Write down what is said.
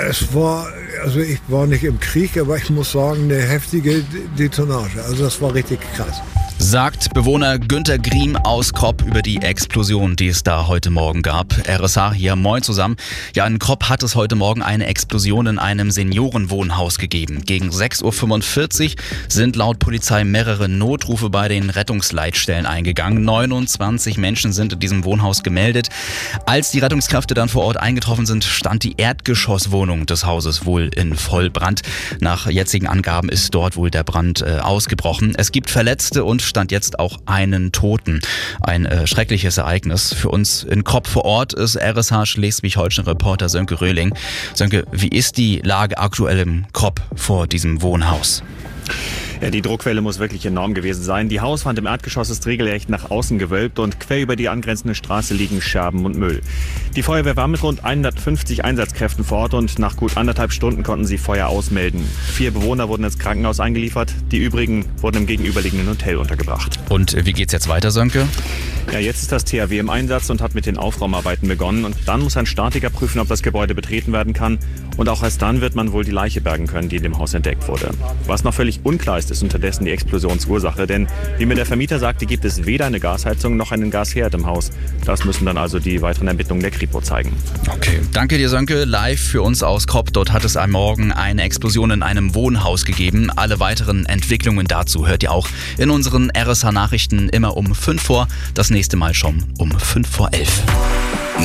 Ich war nicht im Krieg, aber ich muss sagen, eine heftige Detonage. Also das war richtig krass. Sagt Bewohner Günter Griem aus Kropp über die Explosion, die es da heute Morgen gab. RSH hier, moin zusammen. Ja, in Kropp hat es heute Morgen eine Explosion in einem Seniorenwohnhaus gegeben. Gegen 6.45 Uhr sind laut Polizei mehrere Notrufe bei den Rettungsleitstellen eingegangen. 29 Menschen sind in diesem Wohnhaus gemeldet. Als die Rettungskräfte dann vor Ort eingetroffen sind, stand die Erdgeschosswohnung des Hauses wohl in Vollbrand. Nach jetzigen Angaben ist dort wohl der Brand ausgebrochen. Es gibt Verletzte und stand jetzt auch einen Toten. Ein schreckliches Ereignis. Für uns in Kropp vor Ort ist RSH Schleswig-Holstein-Reporter Sönke Röhling. Sönke, wie ist die Lage aktuell im Kropp vor diesem Wohnhaus? Ja, die Druckwelle muss wirklich enorm gewesen sein. Die Hauswand im Erdgeschoss ist regelrecht nach außen gewölbt und quer über die angrenzende Straße liegen Scherben und Müll. Die Feuerwehr war mit rund 150 Einsatzkräften vor Ort und nach gut 1,5 Stunden konnten sie Feuer ausmelden. 4 Bewohner wurden ins Krankenhaus eingeliefert, die übrigen wurden im gegenüberliegenden Hotel untergebracht. Und wie geht's jetzt weiter, Sönke? Ja, jetzt ist das THW im Einsatz und hat mit den Aufräumarbeiten begonnen. Und dann muss ein Statiker prüfen, ob das Gebäude betreten werden kann. Und auch erst dann wird man wohl die Leiche bergen können, die in dem Haus entdeckt wurde. Was noch völlig unklar ist unterdessen die Explosionsursache. Denn wie mir der Vermieter sagte, gibt es weder eine Gasheizung noch einen Gasherd im Haus. Das müssen dann also die weiteren Ermittlungen der Kripo zeigen. Okay, danke dir, Sönke. Live für uns aus Kropp. Dort hat es am Morgen eine Explosion in einem Wohnhaus gegeben. Alle weiteren Entwicklungen dazu hört ihr auch in unseren RSH-Nachrichten immer um 5 vor. Das nächste Mal schon um 5 vor 11.